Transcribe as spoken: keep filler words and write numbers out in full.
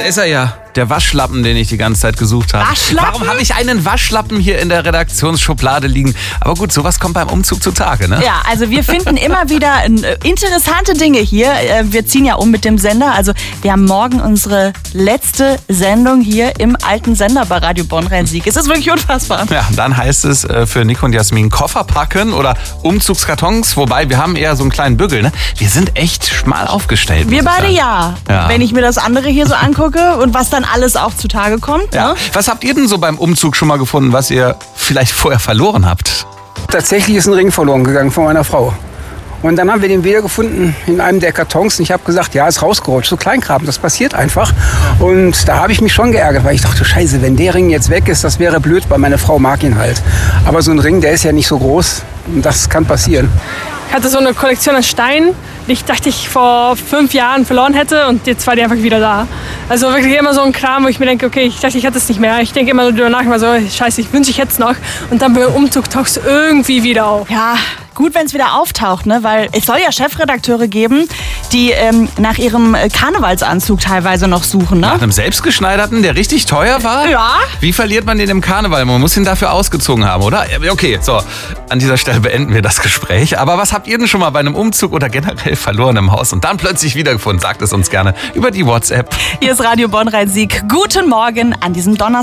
ist er ja. Der Waschlappen, den ich die ganze Zeit gesucht habe. Waschlappen? Warum habe ich einen Waschlappen hier in der Redaktionsschublade liegen? Aber gut, sowas kommt beim Umzug zutage, ne? Ja, also wir finden immer wieder interessante Dinge hier. Wir ziehen ja um mit dem Sender. Also wir haben morgen unsere letzte Sendung hier im alten Sender bei Radio Bonn-Rhein-Sieg. Es ist wirklich unfassbar. Ja, dann heißt es für Nico und Jasmin Koffer packen oder Umzugskartons. Wobei, wir haben eher so einen kleinen Bügel, ne? Wir sind echt schmal aufgestellt. Wir beide ja. ja. Wenn ich mir das andere hier so angucke und was dann alles auch zutage kommt. Ja. Ne? Was habt ihr denn so beim Umzug schon mal gefunden, was ihr vielleicht vorher verloren habt? Tatsächlich ist ein Ring verloren gegangen von meiner Frau. Und dann haben wir den wiedergefunden in einem der Kartons. Und ich habe gesagt, ja, ist rausgerutscht. So Kleinkram, das passiert einfach. Und da habe ich mich schon geärgert, weil ich dachte, Scheiße, wenn der Ring jetzt weg ist, das wäre blöd, weil meine Frau mag ihn halt. Aber so ein Ring, der ist ja nicht so groß. Und das kann passieren. Ich hatte so eine Kollektion an Steinen, die ich dachte ich vor fünf Jahren verloren hätte und jetzt war die einfach wieder da. Also wirklich immer so ein Kram, wo ich mir denke, okay, ich dachte, ich hätte es nicht mehr. Ich denke immer so drüber nach, immer so, scheiße, ich wünsche ich hätte es noch. Und dann beim Umzug taucht es irgendwie wieder auf. Ja, gut, wenn es wieder auftaucht, ne? Weil es soll ja Chefredakteure geben, die ähm, nach ihrem Karnevalsanzug teilweise noch suchen, ne? Nach einem selbstgeschneiderten, der richtig teuer war? Ja. Wie verliert man den im Karneval? Man muss ihn dafür ausgezogen haben, oder? Okay, so, an dieser Stelle beenden wir das Gespräch. Aber was habt ihr denn schon mal bei einem Umzug oder generell verloren im Haus und dann plötzlich wiedergefunden? Sagt es uns gerne über die WhatsApp. Hier ist Radio Bonn-Rhein-Sieg. Guten Morgen an diesem Donnerstag.